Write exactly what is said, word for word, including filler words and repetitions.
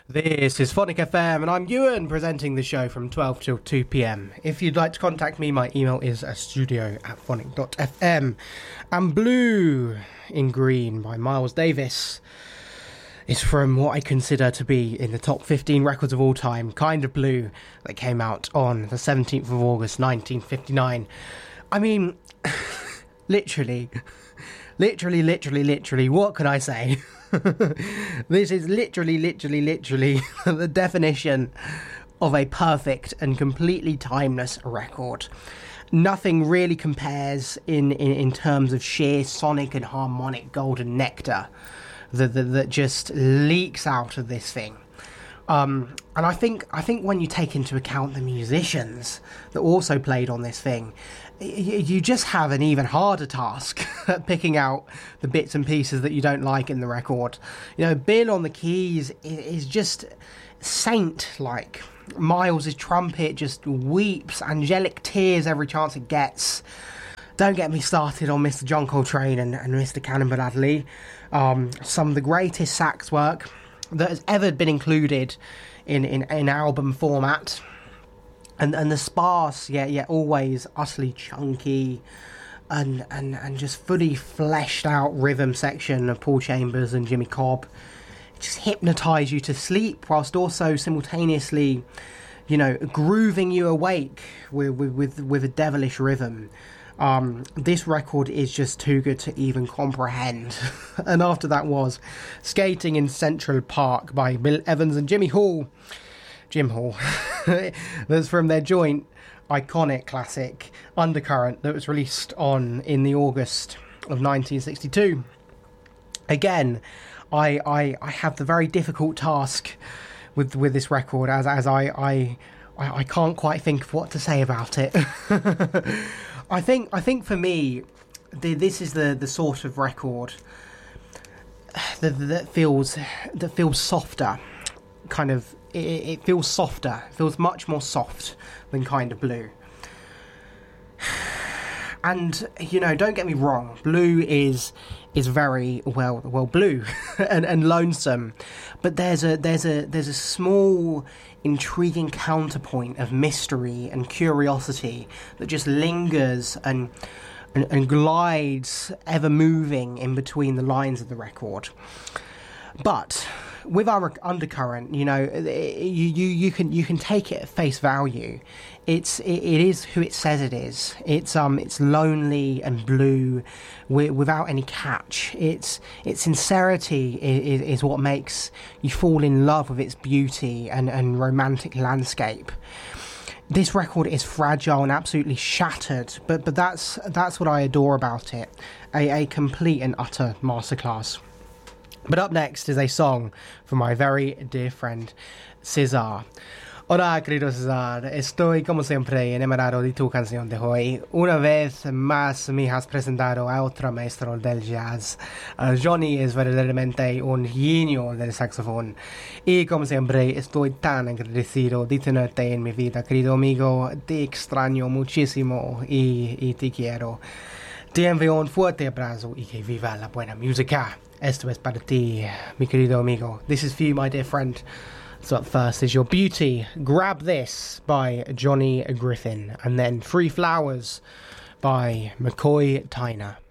This is Phonic F M, and I'm Ewan, presenting the show from twelve till two p.m. If you'd like to contact me, my email is a studio at phonic dot f m. And Blue in Green by Miles Davis is from what I consider to be in the top fifteen records of all time, Kind of Blue, that came out on the seventeenth of August nineteen fifty-nine. I mean, literally, literally, literally, literally, what can I say? This is literally, literally, literally the definition of a perfect and completely timeless record. Nothing really compares in, in, in terms of sheer sonic and harmonic golden nectar that, that, that just leaks out of this thing. Um, and I think I think when you take into account the musicians that also played on this thing, y- you just have an even harder task at picking out the bits and pieces that you don't like in the record. You know, Bill on the keys is just saint-like. Miles' trumpet just weeps angelic tears every chance it gets. Don't get me started on Mister John Coltrane and, and Mister Cannon Bradley. Um, some of the greatest sax work that has ever been included in, in, in album format, and and the sparse yet yet always utterly chunky and, and and just fully fleshed out rhythm section of Paul Chambers and Jimmy Cobb just hypnotise you to sleep, whilst also simultaneously, you know, grooving you awake with with with, with a devilish rhythm. Um, this record is just too good to even comprehend. And after that was Skating in Central Park by Bill Evans and Jimmy Hall. Jim Hall. That's from their joint iconic classic Undercurrent that was released on in the August of nineteen sixty-two. Again, I, I, I have the very difficult task with with this record as as I I, I, I can't quite think of what to say about it. I think I think for me, the, this is the, the sort of record that, that feels that feels softer, kind of. It, it feels softer. It feels much more soft than Kind of Blue. And you know, don't get me wrong, Blue is is very well well blue and, and lonesome, but there's a there's a there's a small intriguing counterpoint of mystery and curiosity that just lingers and, and and glides ever moving in between the lines of the record. But with our Undercurrent, you know, you you, you can you can take it at face value. It's it, it is who it says it is. It's um it's lonely and blue, wi- without any catch. It's its sincerity is, is what makes you fall in love with its beauty and, and romantic landscape. This record is fragile and absolutely shattered, but but that's that's what I adore about it. A, a complete and utter masterclass. But up next is a song from my very dear friend César. Hola, querido César, estoy como siempre enamorado de tu canción de hoy. Una vez más me has presentado a otro maestro del jazz. Uh, Johnny es verdaderamente un genio del saxofón. Y como siempre estoy tan agradecido de tenerte en mi vida, querido amigo. Te extraño muchísimo y, y te quiero. Te envío un fuerte abrazo y que viva la buena música. Esto es para ti, mi querido amigo. This is for you, my dear friend. So up first is Your Beauty, Grab This by Johnny Griffin, and then Free Flowers by McCoy Tyner.